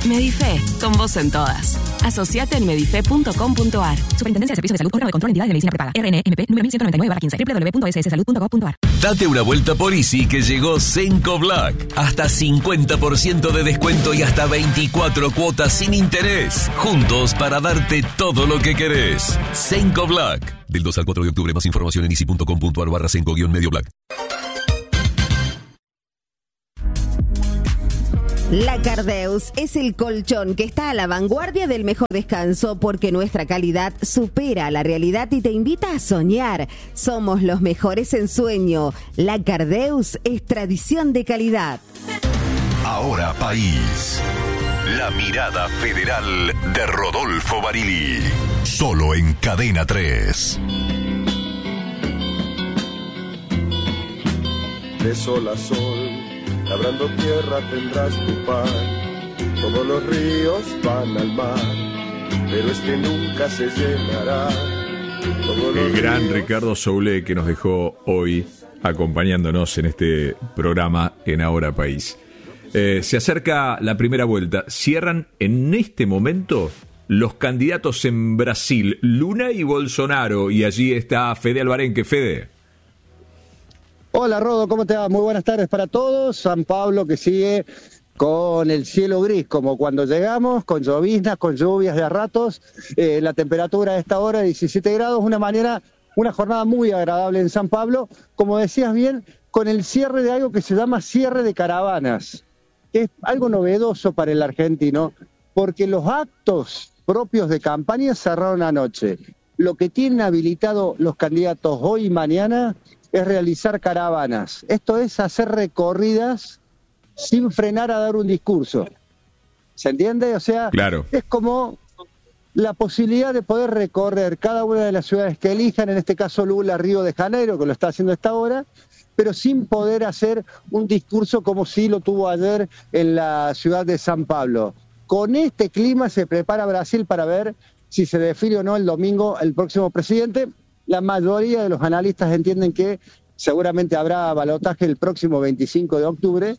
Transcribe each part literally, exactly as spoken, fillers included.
Medife, con vos en todas. Asociate en medife punto com punto ar. Superintendencia de Servicios de Salud, órgano de control entidad de medicina prepaga. R N M P nueve mil ciento noventa y nueve barra quince. doble u doble u doble u punto s s salud punto gov punto ar. Date una vuelta por Easy que llegó Cenco Black. Hasta cincuenta por ciento de descuento y hasta veinticuatro cuotas sin interés. Juntos para darte todo lo que querés. Cenco Black. Del dos al cuatro de octubre. Más información en easy punto com punto ar barra Cenco guión medio Black. La Cardeus es el colchón que está a la vanguardia del mejor descanso porque nuestra calidad supera la realidad y te invita a soñar. Somos los mejores en sueño. La Cardeus es tradición de calidad. Ahora País. La mirada federal de Rodolfo Barili. Solo en Cadena tres. De sol a sol, labrando tierra tendrás tu pan. Todos los ríos van al mar, pero este nunca se llenará. Todos El gran ríos... Ricardo Soule, que nos dejó hoy acompañándonos en este programa en Ahora País. Eh, se acerca la primera vuelta. Cierran en este momento los candidatos en Brasil, Lula y Bolsonaro, y allí está Fede Alvarenque. Fede. Hola Rodo, ¿cómo te va? Muy buenas tardes para todos. San Pablo que sigue con el cielo gris, como cuando llegamos, con lloviznas, con lluvias de a ratos. Eh, la temperatura a esta hora, diecisiete grados, una manera, una jornada muy agradable en San Pablo. Como decías bien, con el cierre de algo que se llama cierre de caravanas, que es algo novedoso para el argentino, porque los actos propios de campaña cerraron anoche. Lo que tienen habilitado los candidatos hoy y mañana es realizar caravanas. Esto es hacer recorridas sin frenar a dar un discurso. ¿Se entiende? O sea, claro. Es como la posibilidad de poder recorrer cada una de las ciudades que elijan, en este caso Lula, Río de Janeiro, que lo está haciendo a esta hora, pero sin poder hacer un discurso como sí lo tuvo ayer en la ciudad de San Pablo. Con este clima se prepara Brasil para ver si se define o no el domingo el próximo presidente. La mayoría de los analistas entienden que seguramente habrá balotaje el próximo veinticinco de octubre,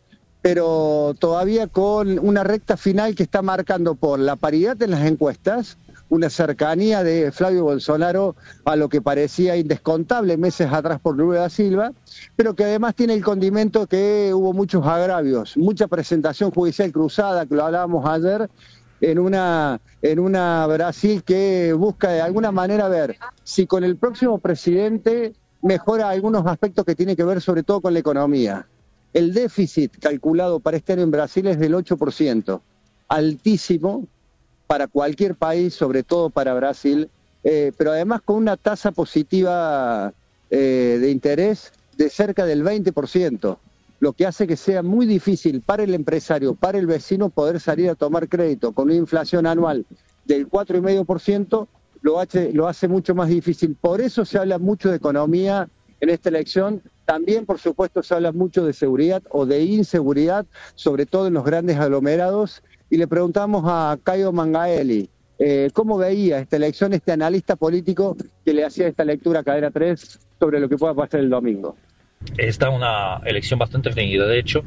pero todavía con una recta final que está marcando por la paridad en las encuestas, una cercanía de Flavio Bolsonaro a lo que parecía indescontable meses atrás por Lula da Silva, pero que además tiene el condimento que hubo muchos agravios, mucha presentación judicial cruzada, que lo hablábamos ayer, en una en una Brasil que busca de alguna manera ver si con el próximo presidente mejora algunos aspectos que tienen que ver sobre todo con la economía. El déficit calculado para este año en Brasil es del ocho por ciento, altísimo para cualquier país, sobre todo para Brasil, eh, pero además con una tasa positiva eh, de interés de cerca del veinte por ciento. Lo que hace que sea muy difícil para el empresario, para el vecino, poder salir a tomar crédito. Con una inflación anual del cuatro coma cinco por ciento, lo hace, lo hace mucho más difícil. Por eso se habla mucho de economía en esta elección. También, por supuesto, se habla mucho de seguridad o de inseguridad, sobre todo en los grandes aglomerados. Y le preguntamos a Caio Mangaeli, eh, ¿cómo veía esta elección, este analista político que le hacía esta lectura a Cadena tres sobre lo que pueda pasar el domingo? Esta es una elección bastante reñida. De hecho,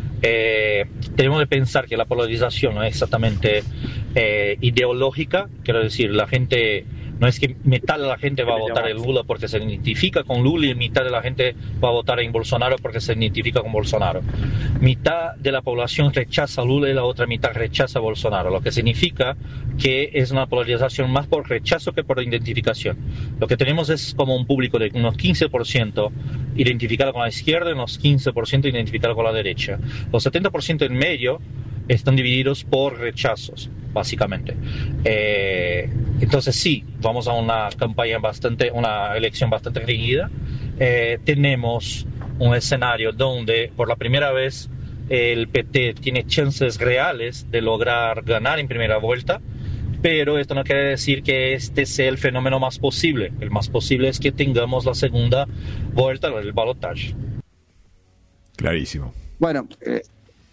eh, tenemos que pensar que la polarización no es exactamente eh, ideológica. Quiero decir, la gente, no es que mitad de la gente va a votar en Lula porque se identifica con Lula y mitad de la gente va a votar en Bolsonaro porque se identifica con Bolsonaro. Mitad de la población rechaza a Lula y la otra mitad rechaza a Bolsonaro, lo que significa que es una polarización más por rechazo que por identificación. Lo que tenemos es como un público de unos quince por ciento identificado con la izquierda y unos quince por ciento identificado con la derecha. Los setenta por ciento en medio están divididos por rechazos, básicamente. Eh, entonces sí, vamos a una campaña bastante, una elección bastante reñida. Eh, tenemos un escenario donde por la primera vez el P T tiene chances reales de lograr ganar en primera vuelta, pero esto no quiere decir que este sea el fenómeno más posible. El más posible es que tengamos la segunda vuelta, el balotaje. Clarísimo. Bueno, eh,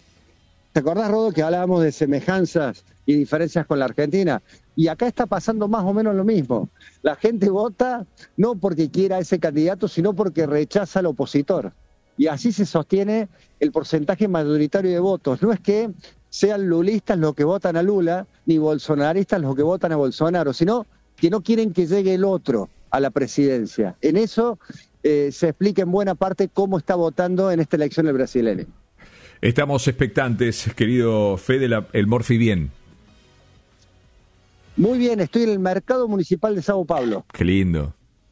¿te acordás, Rodo, que hablábamos de semejanzas y diferencias con la Argentina? Y acá está pasando más o menos lo mismo. La gente vota no porque quiera a ese candidato, sino porque rechaza al opositor. Y así se sostiene el porcentaje mayoritario de votos. No es que sean lulistas los que votan a Lula, ni bolsonaristas los que votan a Bolsonaro, sino que no quieren que llegue el otro a la presidencia. En eso eh, se explica en buena parte cómo está votando en esta elección el brasileño. Estamos expectantes, querido Fede, la, el Morfi bien. Muy bien, estoy en el mercado municipal de Sao Paulo. Qué lindo.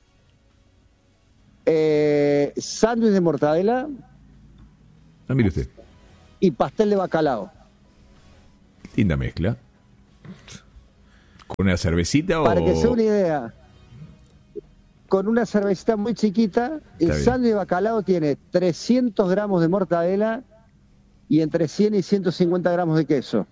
Eh, sándwich de mortadela. Ah, mire usted. Y pastel de bacalao. Linda mezcla. ¿Con una cervecita o...? Para que sea una idea, con una cervecita muy chiquita, el sándwich de bacalao tiene trescientos gramos de mortadela y entre cien y ciento cincuenta gramos de queso.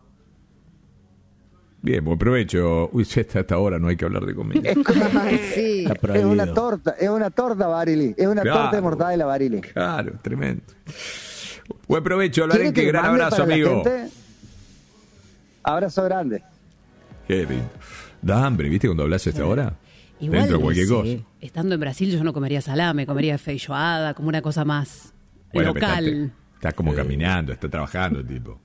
Bien, buen provecho. Uy, si hasta esta hora no hay que hablar de comida. Es, sí. Es una torta, es una torta Barili, es una claro, torta de mortadela Barili. Claro, tremendo. Buen provecho, Alvarenque, que gran abrazo, amigo. Abrazo grande. Qué lindo. Da hambre, ¿viste? Cuando hablas a esta hora. Igual, dentro de cualquier sí. cosa. Estando en Brasil yo no comería salame, comería feijoada, como una cosa más bueno, local. Está, está como eh. caminando, está trabajando el tipo.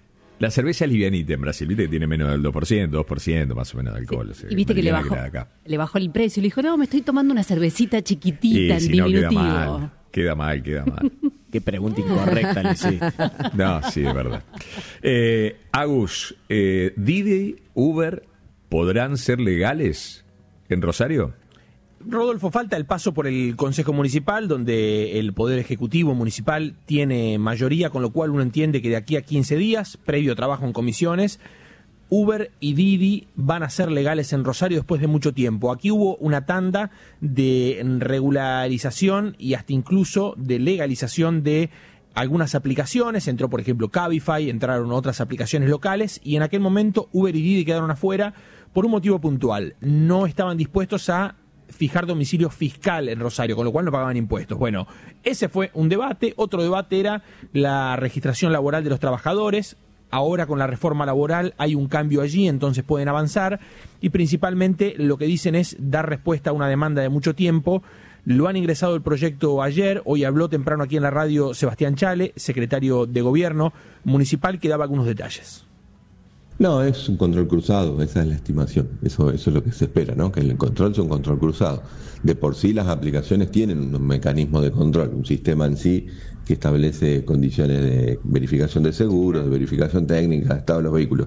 La cerveza es livianita en Brasil, viste que tiene menos del dos por ciento, dos por ciento más o menos de alcohol. Sí. O sea, y viste que le bajó, que le bajó el precio. Le dijo, no, me estoy tomando una cervecita chiquitita, en si diminutivo. No, queda mal, queda mal, queda mal. Qué pregunta incorrecta le hiciste. No, sí, es verdad. Eh, Agus, eh, Didi, Uber, ¿podrán ser legales en Rosario? Rodolfo, falta el paso por el Consejo Municipal, donde el Poder Ejecutivo Municipal tiene mayoría, con lo cual uno entiende que de aquí a quince días, previo trabajo en comisiones, Uber y Didi van a ser legales en Rosario después de mucho tiempo. Aquí hubo una tanda de regularización y hasta incluso de legalización de algunas aplicaciones. Entró, por ejemplo, Cabify, entraron otras aplicaciones locales y en aquel momento Uber y Didi quedaron afuera por un motivo puntual. No estaban dispuestos a fijar domicilio fiscal en Rosario, con lo cual no pagaban impuestos. Bueno, ese fue un debate. Otro debate era la registración laboral de los trabajadores. Ahora con la reforma laboral hay un cambio allí, entonces pueden avanzar y principalmente lo que dicen es dar respuesta a una demanda de mucho tiempo. Lo han ingresado el proyecto ayer, hoy habló temprano aquí en la radio Sebastián Chale, secretario de Gobierno Municipal, que daba algunos detalles. No, es un control cruzado, esa es la estimación, eso, eso es lo que se espera, ¿no? Que el control sea un control cruzado. De por sí las aplicaciones tienen un mecanismo de control, un sistema en sí que establece condiciones de verificación de seguros, de verificación técnica, de estado de los vehículos,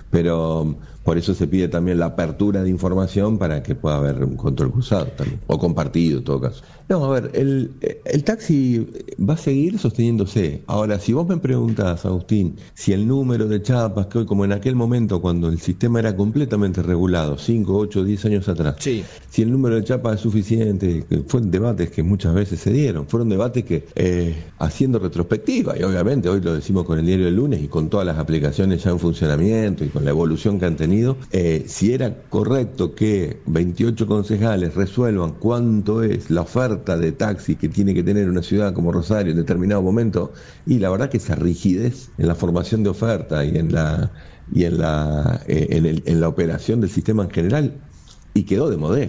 pero por eso se pide también la apertura de información para que pueda haber un control cruzado también, o compartido en todo caso. No, a ver, el, el taxi va a seguir sosteniéndose. Ahora, si vos me preguntás, Agustín, si el número de chapas, que hoy como en aquel momento cuando el sistema era completamente regulado, cinco, ocho, diez años atrás, sí. si el número de chapas es suficiente, que fueron debates que muchas veces se dieron, fueron debates que, eh, haciendo retrospectiva, y obviamente hoy lo decimos con el diario del lunes y con todas las aplicaciones ya en funcionamiento y con la evolución que han tenido, eh, si era correcto que veintiocho concejales resuelvan cuánto es la oferta de taxi que tiene que tener una ciudad como Rosario en determinado momento, y la verdad que esa rigidez en la formación de oferta y en la y en la eh, en, el, en la operación del sistema en general, y quedó de modé.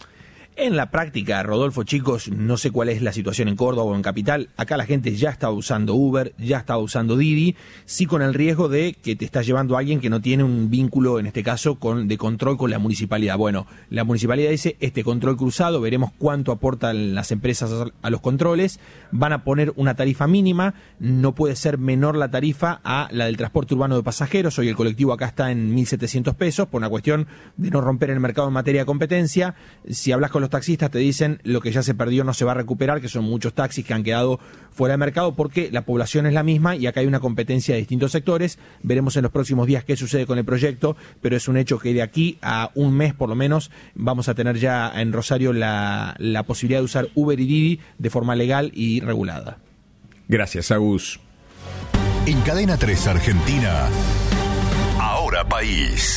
En la práctica, Rodolfo, chicos, no sé cuál es la situación en Córdoba o en Capital. Acá la gente ya está usando Uber, ya está usando Didi, sí con el riesgo de que te está llevando a alguien que no tiene un vínculo, en este caso, con de control con la municipalidad. Bueno, la municipalidad dice, este control cruzado, veremos cuánto aportan las empresas a los controles, van a poner una tarifa mínima, no puede ser menor la tarifa a la del transporte urbano de pasajeros. Hoy el colectivo acá está en mil setecientos pesos, por una cuestión de no romper el mercado en materia de competencia. Si hablas con los taxistas te dicen lo que ya se perdió no se va a recuperar, que son muchos taxis que han quedado fuera de mercado porque la población es la misma y acá hay una competencia de distintos sectores. Veremos en los próximos días qué sucede con el proyecto, pero es un hecho que de aquí a un mes por lo menos vamos a tener ya en Rosario la, la posibilidad de usar Uber y Didi de forma legal y regulada. Gracias, Agus. En Cadena tres Argentina, Ahora País.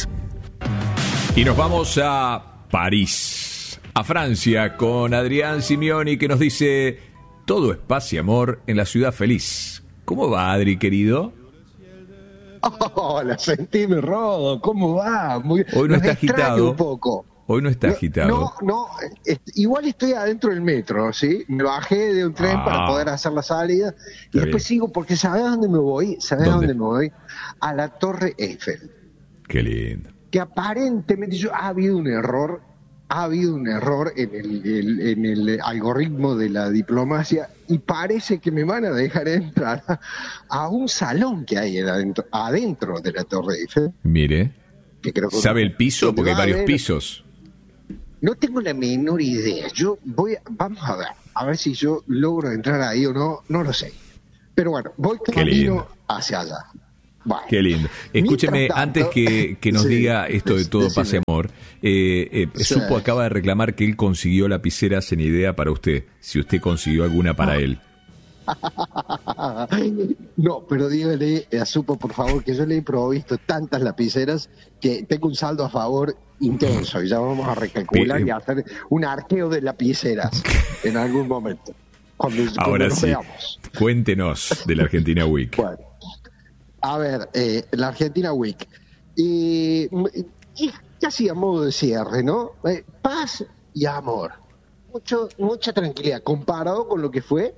Y nos vamos a París, a Francia, con Adrián Simeoni, que nos dice: todo es paz y amor en la ciudad feliz. ¿Cómo va, Adri, querido? Hola, sentime, Rodo, ¿cómo va? Muy, Hoy no está agitado. Un poco. Hoy no está agitado. No, no, est- igual estoy adentro del metro, ¿sí? Me bajé de un tren Ah. para poder hacer la salida y Está después bien. sigo porque ¿sabés a dónde me voy? ¿Sabés a ¿Dónde? dónde me voy? A la Torre Eiffel. Qué lindo. Que aparentemente yo, ha habido un error, ha habido un error en el, el- en el algoritmo de la diplomacia y parece que me van a dejar entrar a, a un salón que hay adentro, adentro de la Torre Eiffel. Mire. Que creo que ¿Sabe el piso? donde Porque hay va a varios haber- pisos. No tengo la menor idea. Yo voy, a- vamos a ver, a ver si yo logro entrar ahí o no, no lo sé. Pero bueno, voy Qué camino lindo. hacia allá. Bueno. Qué lindo. Escúcheme, Mientras tanto- antes que, que nos Sí, diga esto de todo decime. pase amor, eh, eh, Sí. Supo acaba de reclamar que él consiguió lapiceras en idea para usted, si usted consiguió alguna para Ah. él. No, pero dígale a Supo, por favor, que yo le he provisto tantas lapiceras que tengo un saldo a favor intenso y ya vamos a recalcular Pe- y a hacer un arqueo de lapiceras en algún momento. Cuando, cuando Ahora nos sí, veamos. cuéntenos de la Argentina Week. Bueno, a ver, eh, la Argentina Week. Y, y casi a modo de cierre, ¿no? Eh, paz y amor. Mucho, mucha tranquilidad comparado con lo que fue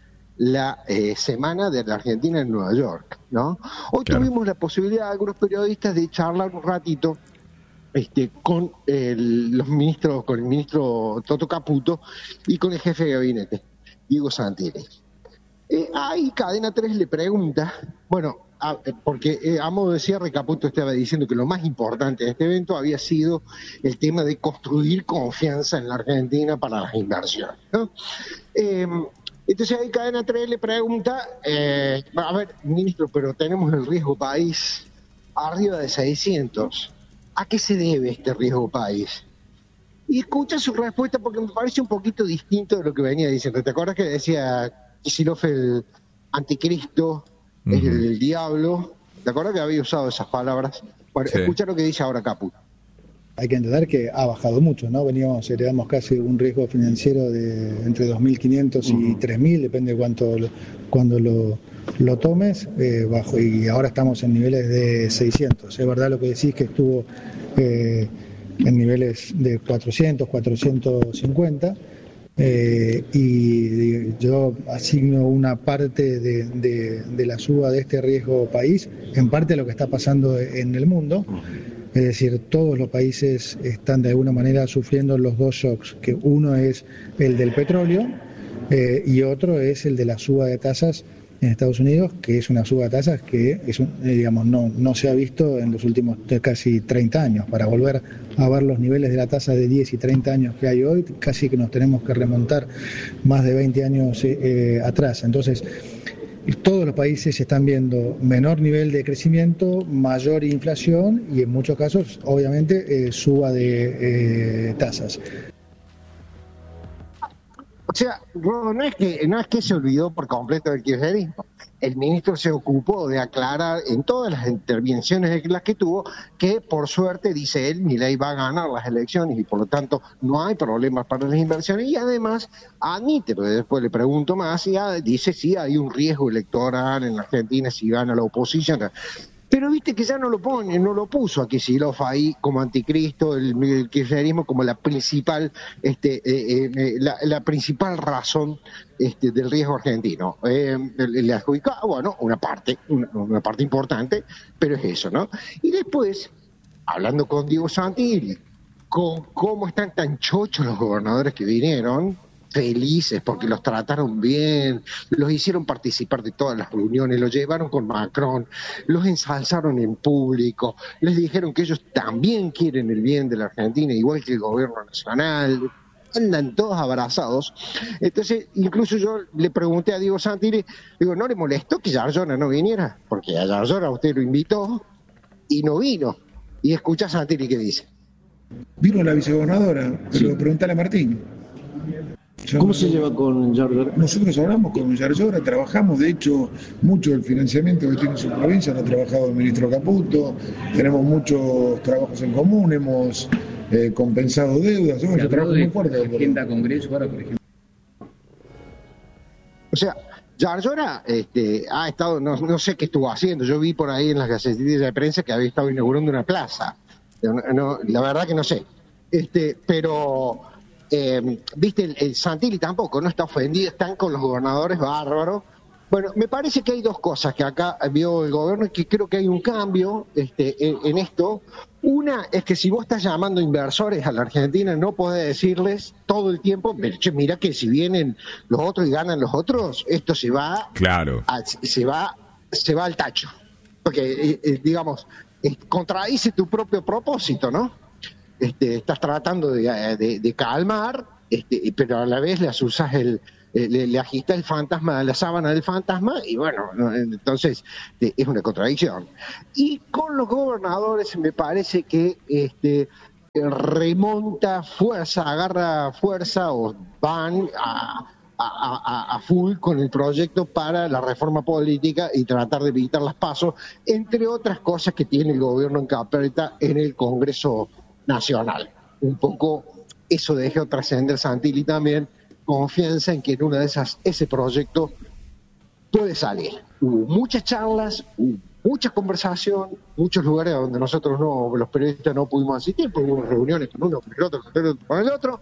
la eh, semana de la Argentina en Nueva York, ¿no? Hoy Claro. tuvimos la posibilidad, algunos periodistas, de charlar un ratito este, con el, los ministros, con el ministro Toto Caputo y con el jefe de gabinete, Diego Santilli. Eh, ahí Cadena tres le pregunta, bueno, a- porque eh, a modo de cierre Caputo estaba diciendo que lo más importante de este evento había sido el tema de construir confianza en la Argentina para las inversiones, ¿no? Eh, entonces ahí Cadena tres le pregunta, eh, a ver, ministro, pero tenemos el riesgo país arriba de seiscientos. ¿A qué se debe este riesgo país? Y escucha su respuesta porque me parece un poquito distinto de lo que venía diciendo. ¿Te acuerdas que decía Kicillof el anticristo, Ujú. el, el diablo? ¿Te acuerdas que había usado esas palabras? Bueno, Sí. escucha lo que dice ahora Caputo. Hay que entender que ha bajado mucho, ¿no? Veníamos, heredamos casi un riesgo financiero de entre dos mil quinientos y tres mil, depende de cuánto lo, cuando lo, lo tomes, eh, bajo, y ahora estamos en niveles de seiscientos. Es verdad lo que decís, que estuvo eh, en niveles de cuatrocientos, cuatrocientos cincuenta, eh, y yo asigno una parte de, de, de la suba de este riesgo país, en parte a lo que está pasando en el mundo. Es decir, todos los países están de alguna manera sufriendo los dos shocks, que uno es el del petróleo eh, y otro es el de la suba de tasas en Estados Unidos, que es una suba de tasas que es un- eh, digamos no, no se ha visto en los últimos eh, casi treinta años. Para volver a ver los niveles de la tasa de diez y treinta años que hay hoy, casi que nos tenemos que remontar más de veinte años eh, eh, atrás. Entonces, todos los países están viendo menor nivel de crecimiento, mayor inflación y en muchos casos, obviamente, eh, suba de eh, tasas. O sea, no, no es que no es que se olvidó por completo del kirchnerismo. El ministro se ocupó de aclarar en todas las intervenciones de las que tuvo que, por suerte, dice él, Milei va a ganar las elecciones y por lo tanto no hay problemas para las inversiones. Y además admite, pero después le pregunto más, y ah, dice sí hay un riesgo electoral en la Argentina si gana la oposición. Pero viste que ya no lo pone, no lo puso a Kicillof ahí como anticristo, el, el kirchnerismo como la principal, este, eh, eh, la, la principal razón este, del riesgo argentino. Eh, le le adjudicaba, bueno, una parte, una, una parte importante, pero es eso, ¿no? Y después, hablando con Diego Santilli, con cómo están tan chochos los gobernadores que vinieron, felices porque los trataron bien, los hicieron participar de todas las reuniones, los llevaron con Macron, los ensalzaron en público, les dijeron que ellos también quieren el bien de la Argentina, igual que el gobierno nacional, andan todos abrazados. Entonces, incluso yo le pregunté a Diego Santilli, digo, ¿no le molestó que Yarlora no viniera? Porque a Yarlora usted lo invitó y no vino. Y escucha a Santilli que dice. Vino la vicegobernadora, pero preguntale a Martín. ¿Cómo se lleva con Yarlora? Nosotros hablamos con Yarlora, trabajamos, de hecho, mucho del financiamiento que tiene su provincia, lo ha trabajado el ministro Caputo, tenemos muchos trabajos en común, hemos eh, compensado deudas, somos un trabajo muy fuerte. Agenda Congreso ahora, por ejemplo. O sea, Yarlora este, ha estado, no, no sé qué estuvo haciendo, yo vi por ahí en las gacetillas de prensa que había estado inaugurando una plaza. No, no, la verdad que no sé. Este, pero, eh, viste, el, el Santilli tampoco, no está ofendido, están con los gobernadores bárbaros. Bueno, me parece que hay dos cosas que acá vio el gobierno y que creo que hay un cambio este, en, en esto. Una es que si vos estás llamando inversores a la Argentina, no podés decirles todo el tiempo, che, mira que si vienen los otros y ganan los otros, esto se va, claro. a, se va, se va al tacho. Porque, eh, eh, digamos, eh, contradice tu propio propósito, ¿no? Este, estás tratando de, de, de calmar, este, pero a la vez le asusas el... Le, le agita el fantasma, la sábana del fantasma, y bueno, entonces es una contradicción. Y con los gobernadores me parece que este remonta fuerza, agarra fuerza o van a, a, a, a full con el proyecto para la reforma política y tratar de evitar las pasos, entre otras cosas que tiene el gobierno en carpeta en el Congreso Nacional. Un poco eso dejó trascender Santilli también, confianza en que en una de esas ese proyecto puede salir. Hubo muchas charlas, hubo mucha conversación, muchos lugares donde nosotros no, los periodistas no pudimos asistir, porque hubo reuniones con uno, con el otro, con el otro, con el otro.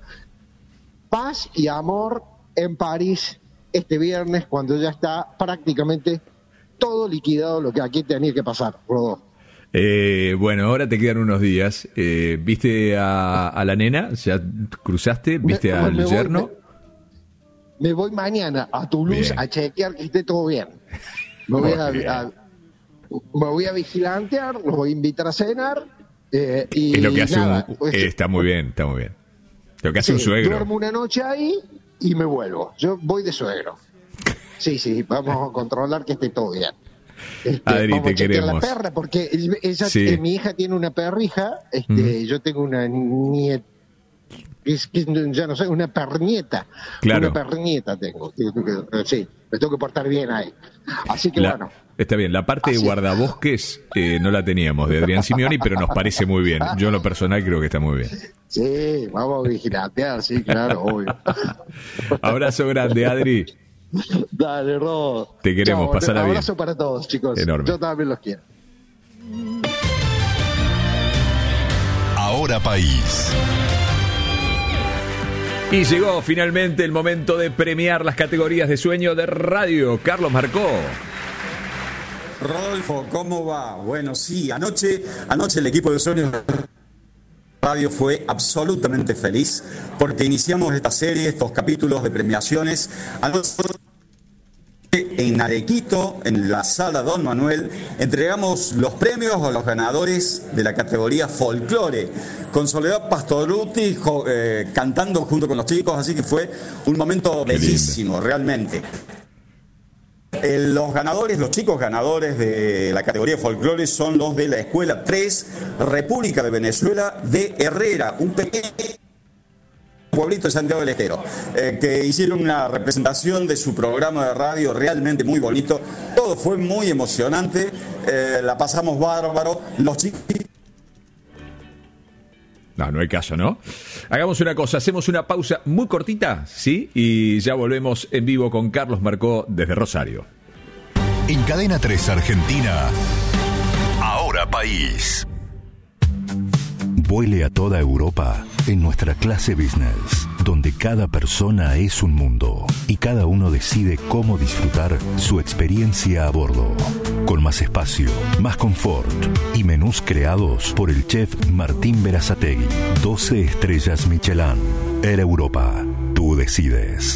Paz y amor en París este viernes, cuando ya está prácticamente todo liquidado lo que aquí tenía que pasar, Rodolfo. Eh, bueno, ahora te quedan unos días. Eh, ¿Viste a, a la nena? ¿Ya cruzaste? ¿Viste me, al me yerno? Voy, me, Me voy mañana a Toulouse bien. a chequear que esté todo bien. Me voy, a, a, me voy a vigilantear, los voy a invitar a cenar. Eh, y es lo que hace nada, un... pues, eh, está muy bien, está muy bien. Lo que hace sí, un suegro. Duermo una noche ahí y me vuelvo. Yo voy de suegro. Sí, sí, vamos a controlar que esté todo bien. Este, Adri, vamos te a chequear queremos. la perra, porque ella, Sí. eh, mi hija tiene una perrija, este, Mm. yo tengo una nieta. Es que ya no sé, una pernieta. Claro. Una pernieta tengo. Sí, me tengo que portar bien ahí. Así que La- bueno. Está bien, la parte Así. de guardabosques eh, no la teníamos de Adrián Simeoni, pero nos parece muy bien. Yo en lo personal creo que está muy bien. Sí, vamos a vigilantear, sí, claro, obvio. Abrazo grande, Adri. Dale, Rodo. Te queremos, Chao, pasala un bien. abrazo para todos, chicos. Enorme. Yo también los quiero. Ahora País. Y llegó finalmente el momento de premiar las categorías de sueño de radio. Carlos Marcó. Rodolfo, ¿cómo va? Bueno, sí, anoche, anoche el equipo de Sueños Radio fue absolutamente feliz porque iniciamos esta serie, estos capítulos de premiaciones. Anoche en Arequito, en la sala Don Manuel, entregamos los premios a los ganadores de la categoría Folclore, con Soledad Pastoruti jo, eh, cantando junto con los chicos, así que fue un momento bellísimo, realmente. Eh, los ganadores, los chicos ganadores de la categoría Folclore son los de la Escuela tres, República de Venezuela de Herrera, un pequeño pueblito de Santiago del Estero, eh, que hicieron una representación de su programa de radio realmente muy bonito. Todo fue muy emocionante, eh, la pasamos bárbaro. Los chicos... No, no hay caso, ¿no? Hagamos una cosa, hacemos una pausa muy cortita, ¿sí? Y ya volvemos en vivo con Carlos Marcó desde Rosario. En Cadena tres Argentina, Ahora País. Vuele a toda Europa en nuestra clase business, donde cada persona es un mundo y cada uno decide cómo disfrutar su experiencia a bordo. Con más espacio, más confort y menús creados por el chef Martín Berazategui. doce estrellas Michelin. Air Europa. Tú decides.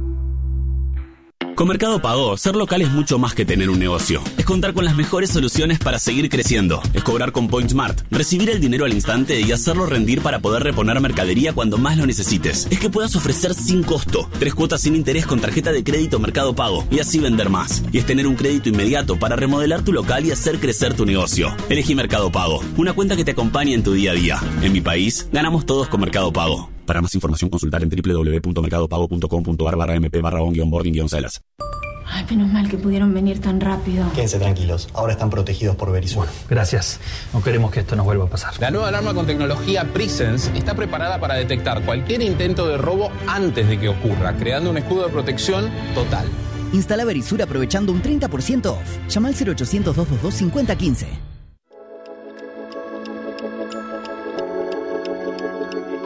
Con Mercado Pago, ser local es mucho más que tener un negocio. Es contar con las mejores soluciones para seguir creciendo. Es cobrar con PointSmart, recibir el dinero al instante y hacerlo rendir para poder reponer mercadería cuando más lo necesites. Es que puedas ofrecer sin costo, tres cuotas sin interés con tarjeta de crédito Mercado Pago y así vender más. Y es tener un crédito inmediato para remodelar tu local y hacer crecer tu negocio. Elegí Mercado Pago, una cuenta que te acompañe en tu día a día. En mi país, ganamos todos con Mercado Pago. Para más información, consultar en doble u doble u doble u punto mercado pago punto com punto a r barra m p barra on guion boarding guion celas. Ay, menos mal que pudieron venir tan rápido. Quédense tranquilos, ahora están protegidos por Verizon. Gracias. No queremos que esto nos vuelva a pasar. La nueva alarma con tecnología Presence está preparada para detectar cualquier intento de robo antes de que ocurra, creando un escudo de protección total. Instala Verisur aprovechando un treinta por ciento off. Llama al cero ochocientos, dos dos dos, cinco cero uno cinco.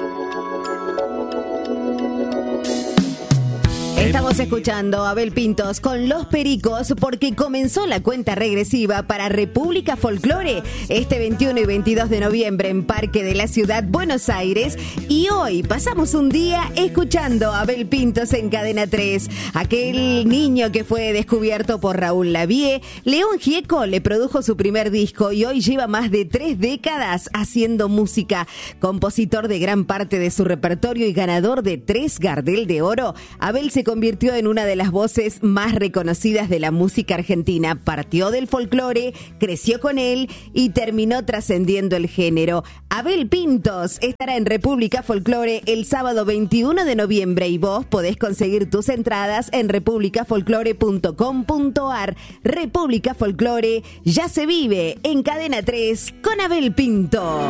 Estamos escuchando a Abel Pintos con Los Pericos porque comenzó la cuenta regresiva para República Folklore este veintiuno y veintidós de noviembre en Parque de la Ciudad, Buenos Aires. Y hoy pasamos un día escuchando a Abel Pintos en Cadena tres. Aquel niño que fue descubierto por Raúl Lavie. León Gieco le produjo su primer disco y hoy lleva más de tres décadas haciendo música. Compositor de gran parte de su repertorio y ganador de tres Gardel de Oro, Abel se convirtió en una de las voces más reconocidas de la música argentina. Partió del folclore, creció con él y terminó trascendiendo el género. Abel Pintos estará en República Folklore el sábado veintiuno de noviembre y vos podés conseguir tus entradas en república folklore punto com punto ar. República Folklore ya se vive en Cadena tres con Abel Pintos.